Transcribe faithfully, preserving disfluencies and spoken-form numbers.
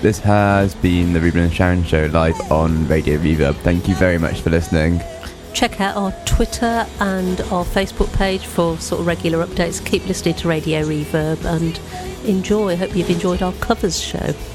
this has been the Ruben and Sharon Show live on Radio Reverb. Thank you very much for listening. Check out our Twitter and our Facebook page for sort of regular updates. Keep listening to Radio Reverb and enjoy. Hope you've enjoyed our covers show.